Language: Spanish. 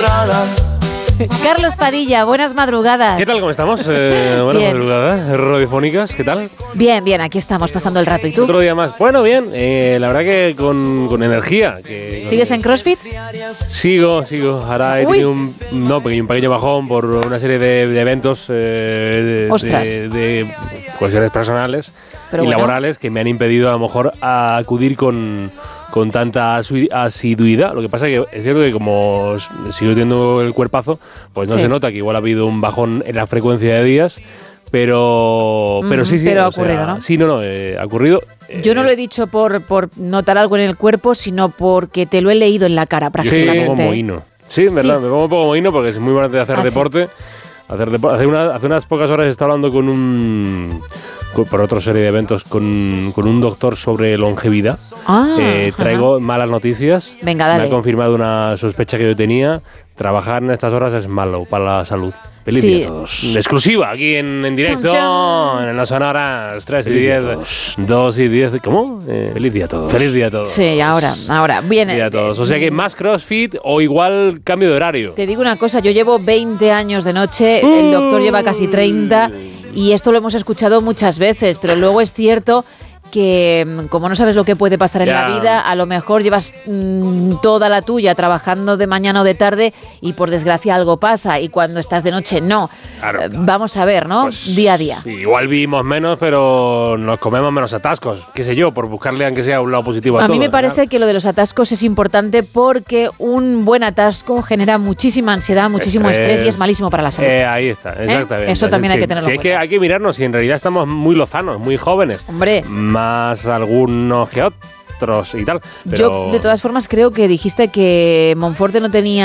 entrada. Carlos Padilla, buenas madrugadas. ¿Qué tal? ¿Cómo estamos? Buenas Bien. madrugadas, radiofónicas, ¿qué tal? Bien, bien, aquí estamos pasando el rato. ¿Y tú? Otro día más. Bueno, bien, la verdad que con energía. ¿Sigues en CrossFit? Sigo. Ahora he Uy. tenido un pequeño bajón por una serie de eventos Ostras. de cuestiones personales Pero y bueno. laborales que me han impedido a lo mejor acudir con tanta asiduidad. Lo que pasa es que es cierto que como sigo teniendo el cuerpazo, pues no Sí. se nota que igual ha habido un bajón en la frecuencia de días, pero sí. Pero ha o sea, ocurrido, ¿no? Sí, ha ocurrido. Yo no lo he dicho por notar algo en el cuerpo, sino porque te lo he leído en la cara Yo prácticamente. estoy como mohino. Sí, en verdad, Sí. me pongo un poco mohino porque es muy bueno de hacer Ah, sí. deporte. Hace unas pocas horas estaba hablando por otra serie de eventos con un doctor sobre longevidad. Traigo malas noticias. Venga, dale. Me ha confirmado una sospecha que yo tenía. Trabajar en estas horas es malo para la salud. Feliz Sí. día a todos. Exclusiva, aquí en directo, Chum, chum. en las sonoras 3 y Feliz día a 10, todos. 2 y 10. ¿Cómo? Feliz día a todos. Feliz día a todos. Sí, ahora. Bien. Feliz día a todos. O sea que más CrossFit o igual cambio de horario. Te digo una cosa, yo llevo 20 años de noche, el doctor lleva casi 30 y esto lo hemos escuchado muchas veces, pero luego es cierto que como no sabes lo que puede pasar en Ya. la vida, a lo mejor llevas toda la tuya trabajando de mañana o de tarde y por desgracia algo pasa y cuando estás de noche no. Claro. Vamos a ver, ¿no? Pues, Día a día. sí, igual vivimos menos, pero nos comemos menos atascos. Qué sé yo, por buscarle aunque sea un lado positivo a todo. A mí me parece que lo de los atascos es importante porque un buen atasco genera muchísima ansiedad, muchísimo estrés y es malísimo para la salud. Ahí está, exactamente. Eso también hay Sí, que tenerlo sí, en cuenta. hay que mirarnos y en realidad estamos muy lozanos, muy jóvenes. Hombre, Más algunos que otros y tal. Pero yo de todas formas creo que dijiste que Monforte no tenía